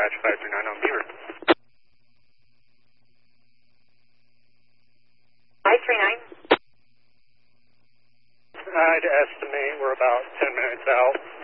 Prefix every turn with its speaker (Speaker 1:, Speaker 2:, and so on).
Speaker 1: dispatch 539 on Beaver.
Speaker 2: 539.
Speaker 1: I'd estimate we're about 10 minutes out.